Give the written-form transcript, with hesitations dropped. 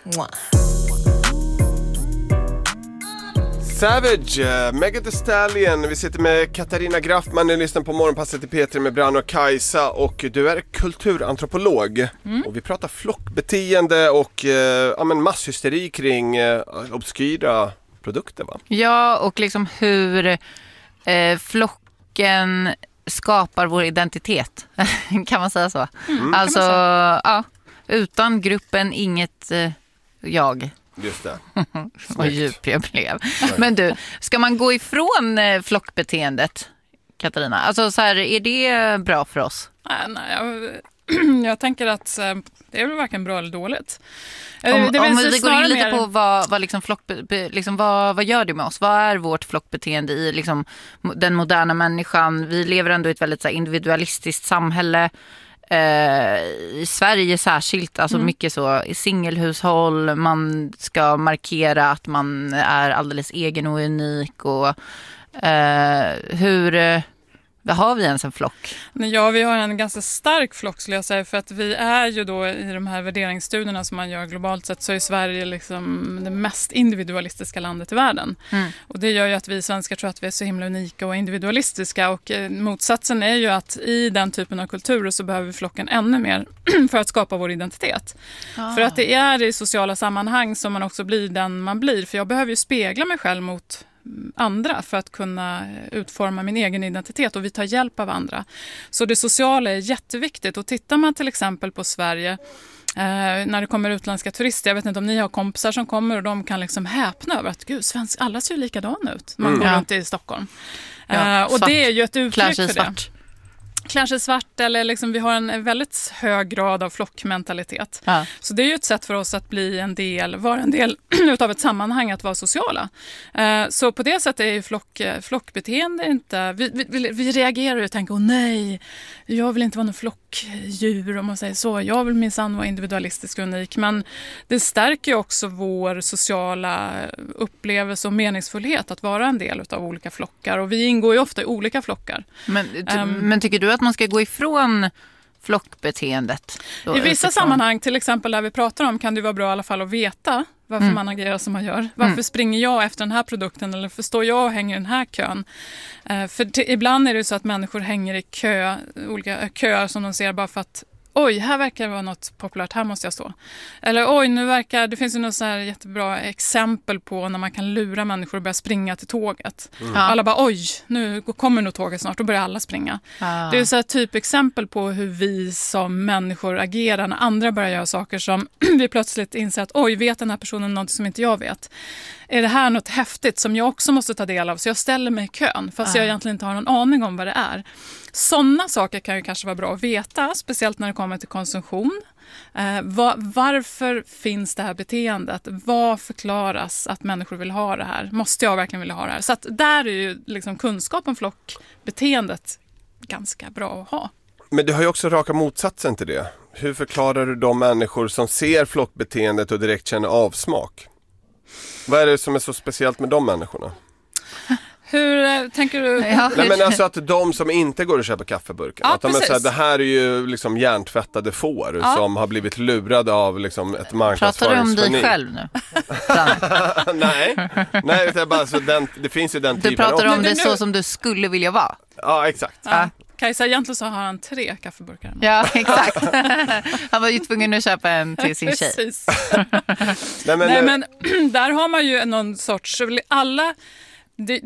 Savage, Megan Thee Stallion. Vi sitter med Katarina Graffman. Ni lyssnar på Morgonpasset i P3 med Brann och Kajsa. Och du är kulturantropolog. Och vi pratar flockbeteende och masshysteri kring obskyra produkter, va? Ja, och liksom hur flocken skapar vår identitet. Kan man säga så? Alltså, ja, utan gruppen inget jag. Just det. Vad djup jag blev. Men du, ska man gå ifrån flockbeteendet, Katarina? Alltså så här, är det bra för oss? Jag tänker att det är väl varken bra eller dåligt. Om vi går in lite på vad liksom vad gör det med oss? Vad är vårt flockbeteende i liksom den moderna människan? Vi lever ändå i ett väldigt så här, individualistiskt samhälle. I Sverige särskilt, alltså mycket så i singelhushåll, man ska markera att man är alldeles egen och unik och vad har vi ens en flock? Ja, vi har en ganska stark flock skulle jag säga, för att vi är ju då i de här värderingsstudierna som man gör globalt sett, så är Sverige liksom det mest individualistiska landet i världen. Och det gör ju att vi svenskar tror att vi är så himla unika och individualistiska, och motsatsen är ju att i den typen av kulturer så behöver vi flocken ännu mer för att skapa vår identitet. För att det är i sociala sammanhang som man också blir den man blir, för jag behöver ju spegla mig själv mot andra för att kunna utforma min egen identitet, och vi tar hjälp av andra. Så det sociala är jätteviktigt, och tittar man till exempel på Sverige när det kommer utländska turister, jag vet inte om ni har kompisar som kommer och de kan liksom häpna över att gud, alla ser ju likadana ut. Man går runt i Stockholm. Och svart. Det är ju ett uttryck för det. Kanske svart, eller liksom vi har en väldigt hög grad av flockmentalitet. Så det är ju ett sätt för oss att vara en del utav ett sammanhang, att vara sociala. Så på det sättet är ju flockbeteende inte... Vi reagerar och tänker, nej, jag vill inte vara någon flockdjur om man säger så. Jag vill minsann vara individualistisk och unik. Men det stärker ju också vår sociala upplevelse och meningsfullhet att vara en del utav olika flockar. Och vi ingår ju ofta i olika flockar. Men tycker du att man ska gå ifrån flockbeteendet? I vissa sammanhang, till exempel där vi pratar om, kan det vara bra i alla fall att veta varför man agerar som man gör. Varför springer jag efter den här produkten, eller förstår jag och hänger i den här kön? För ibland är det så att människor hänger i olika köer som de ser bara för att oj, här verkar det vara något populärt, här måste jag stå. Eller oj, det finns ju något så här jättebra exempel på när man kan lura människor och börja springa till tåget. Alla bara, oj, nu kommer nog tåget snart, då börjar alla springa. Det är så här typexempel på hur vi som människor agerar när andra börjar göra saker som vi plötsligt inser att oj, vet den här personen något som inte jag vet? Är det här något häftigt som jag också måste ta del av? Så jag ställer mig i kön fast jag egentligen inte har någon aning om vad det är. Sådana saker kan ju kanske vara bra att veta, speciellt när det kommer till konsumtion. Varför finns det här beteendet? Vad förklaras att människor vill ha det här? Måste jag verkligen vilja ha det här? Så att där är ju liksom kunskap om flockbeteendet ganska bra att ha. Men du har ju också raka motsatsen till det. Hur förklarar du de människor som ser flockbeteendet och direkt känner avsmak? Vad är det som är så speciellt med de människorna? Hur tänker du? Nej, men alltså att de som inte går och köper kaffeburkar, att de är så här, det här är ju liksom hjärntvättade får som har blivit lurade av liksom ett marknadsföringsgeni. Pratar du om dig själv nu? Nej, det är bara så det finns ju den typen. Du pratar om det så som du skulle vilja vara. Ja, exakt. Ja. Kajsa, egentligen så har han 3 kaffeburkar. Ja, exakt. Han var ju tvungen att köpa en till sin tjej. Precis. Nej, men där har man ju någon sorts...